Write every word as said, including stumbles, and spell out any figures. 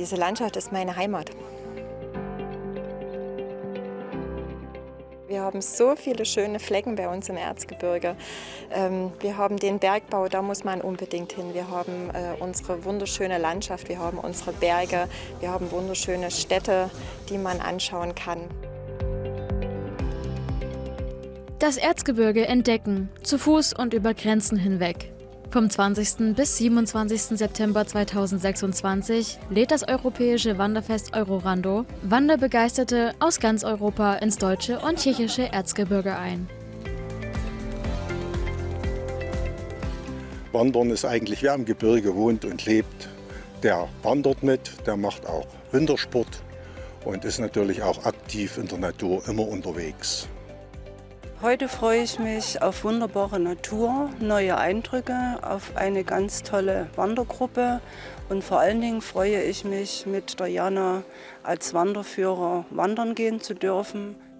Diese Landschaft ist meine Heimat. Wir haben so viele schöne Flecken bei uns im Erzgebirge. Wir haben den Bergbau, da muss man unbedingt hin. Wir haben unsere wunderschöne Landschaft, wir haben unsere Berge, wir haben wunderschöne Städte, die man anschauen kann. Das Erzgebirge entdecken, zu Fuß und über Grenzen hinweg. Vom zwanzigsten bis siebenundzwanzigsten September zweitausendsechsundzwanzig lädt das europäische Wanderfest Eurorando Wanderbegeisterte aus ganz Europa ins deutsche und tschechische Erzgebirge ein. Wandern ist eigentlich, wer im Gebirge wohnt und lebt, der wandert mit, der macht auch Wintersport und ist natürlich auch aktiv in der Natur immer unterwegs. Heute freue ich mich auf wunderbare Natur, neue Eindrücke, auf eine ganz tolle Wandergruppe und vor allen Dingen freue ich mich, mit der Jana als Wanderführer wandern gehen zu dürfen.